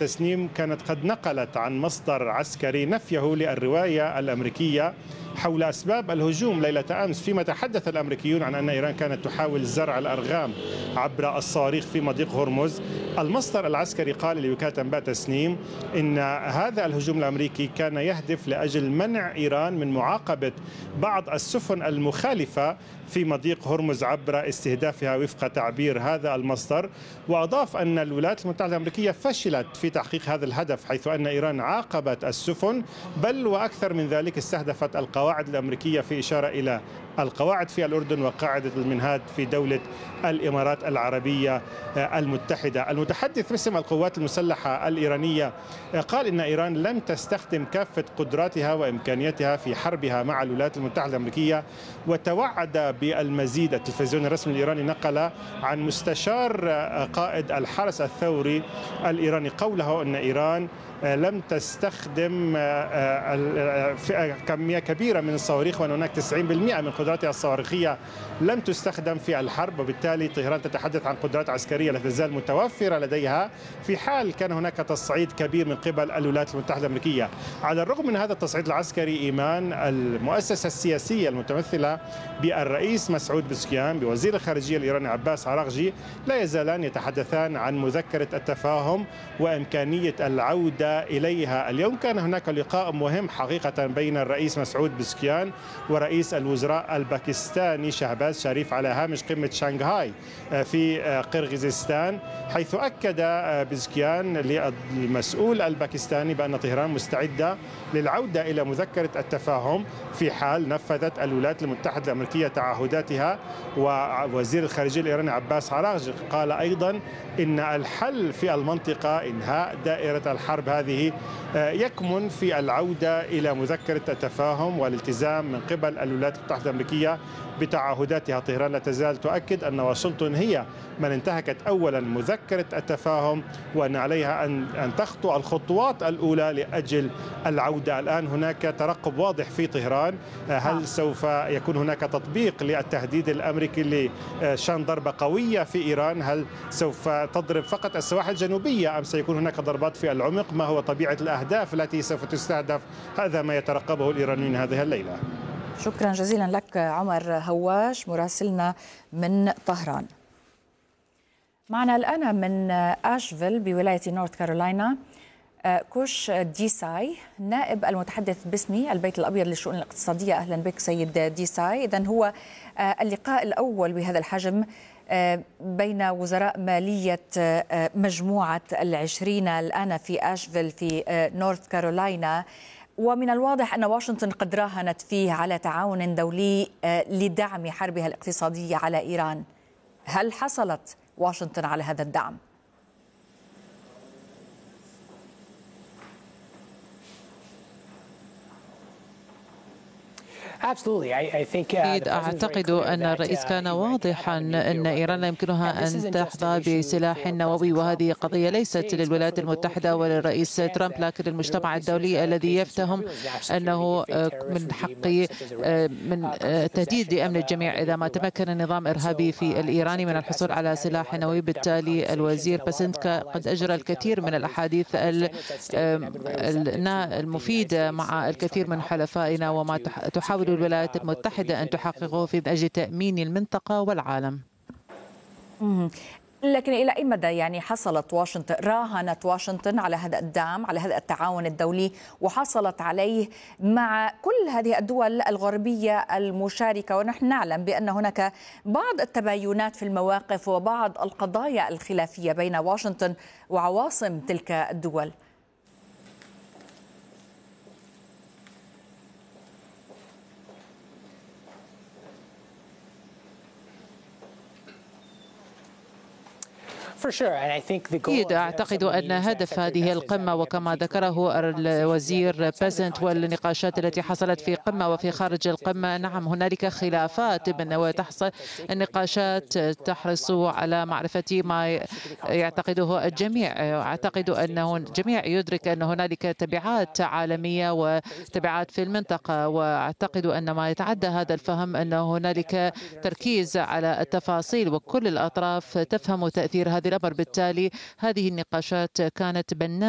تسنيم كانت قد نقلت عن مصدر عسكري نفيه للرواية الأمريكية حول أسباب الهجوم ليلة أمس، فيما تحدث الأمريكيون عن أن إيران كانت تحاول زرع الأرغام عبر الصواريخ في مضيق هرمز. المصدر العسكري قال لوكالة أنباء تسنيم إن هذا الهجوم الأمريكي كان يهدف لأجل منع إيران من معاقبة بعض السفن المخالفة في مضيق هرمز عبر استهدافها وفق تعبير هذا المصدر. وأضاف أن الولايات المتحدة الأمريكية فشلت في تحقيق هذا الهدف، حيث أن إيران عاقبت السفن، بل وأكثر من ذلك استهدفت القواعد الأمريكية، في إشارة إلى القواعد في الأردن وقاعدة المنهاد في دولة الإمارات العربية المتحدة. المتحدث باسم القوات المسلحة الإيرانية قال إن إيران لم تستخدم كافة قدراتها وإمكانياتها في حربها مع الولايات المتحدة الأمريكية، وتوعد بالمزيد. التلفزيون الرسمي الإيراني نقل عن مستشار قائد الحرس الثوري الإيراني قوله أن إيران لم تستخدم كمية كبيرة من الصواريخ، وأن هناك 90% من قدراتها الصواريخية لم تستخدم في الحرب، وبالتالي طهران تتحدث عن قدرات عسكرية لا تزال متوفرة لديها في حال كان هناك تصعيد كبير من قبل الولايات المتحدة الأمريكية. على الرغم من هذا التصعيد العسكري، إيمان المؤسسة السياسية المتمثلة بالرئيس مسعود بزكيان بوزير الخارجية الإيراني عباس عراغجي لا يزالان يتحدثان عن مذكرة التفاهم وإمكانية العودة إليها. اليوم كان هناك لقاء مهم حقيقة بين الرئيس مسعود بزكيان ورئيس الوزراء الباكستاني شهباز شريف على هامش قمة شنغهاي في قرغيزستان، حيث أكد بزكيان للمسؤول الباكستاني بأن طهران مستعدة للعودة إلى مذكرة التفاهم في حال نفذت الولايات المتحدة الأمريكية تعهداتها. ووزير الخارجية الإيراني عباس عراغجي قال أيضا إن الحل في المنطقة، إنهاء دائرة الحرب هذه، يكمن في العودة إلى مذكرة التفاهم والالتزام من قبل الولايات المتحدة الأمريكية بتعهداتها. طهران لا تزال تؤكد أن واشنطن هي من انتهكت أولا مذكرة التفاهم، وأن عليها أن تخطو الخطوات الأولى لأجل العودة. الآن هناك ترقب واضح في طهران، هل سوف يكون هناك تطبيق للتهديد الأمريكي لشن ضربة قوية في إيران؟ هل سوف تضرب فقط السواحل الجنوبية أم سيكون هناك ضربات في العمق؟ ما هو طبيعة الأهداف التي سوف تستهدف؟ هذا ما يترقبه الإيرانيون هذه الليلة. شكرا جزيلا لك عمر هواش مراسلنا من طهران. معنا الآن من آشفيل بولاية نورث كارولاينا كوش ديساي، نائب المتحدث باسم البيت الأبيض للشؤون الاقتصادية. أهلا بك سيد ديساي. إذن هو اللقاء الأول بهذا الحجم بين وزراء مالية مجموعة ال20 الآن في آشفيل في نورث كارولاينا، ومن الواضح أن واشنطن قد راهنت فيه على تعاون دولي لدعم حربها الاقتصادية على إيران. هل حصلت واشنطن على هذا الدعم؟ أكيد أعتقد أن الرئيس كان واضحا أن إيران لا يمكنها أن تحظى بسلاح نووي، وهذه قضية ليست للولايات المتحدة وللرئيس ترامب لكن للمجتمع الدولي الذي يفتهم أنه من حق من تهديد لأمن الجميع إذا ما تمكن النظام الإرهابي في الإيراني من الحصول على سلاح نووي. بالتالي الوزير باسنتكا قد أجرى الكثير من الأحاديث المفيدة مع الكثير من حلفائنا وما تحاول الولايات المتحدة أن تحققه في أجل تأمين المنطقة والعالم. لكن إلى أي مدى يعني حصلت واشنطن، راهنت واشنطن على هذا الدعم، على هذا التعاون الدولي، وحصلت عليه مع كل هذه الدول الغربية المشاركة؟ ونحن نعلم بأن هناك بعض التباينات في المواقف وبعض القضايا الخلافية بين واشنطن وعواصم تلك الدول. أكيد أعتقد أن هدف هذه القمة وكما ذكره الوزير باسنت والنقاشات التي حصلت في قمة وفي خارج القمة، نعم هنالك خلافات وتحصل النقاشات تحرص على معرفة ما يعتقده الجميع. أعتقد أنه الجميع يدرك أن هنالك تبعات عالمية وتبعات في المنطقة، وأعتقد أن ما يتعدى هذا الفهم أن هنالك تركيز على التفاصيل وكل الأطراف تفهم تأثير هذه الأمر. بالتالي هذه النقاشات كانت بناءة.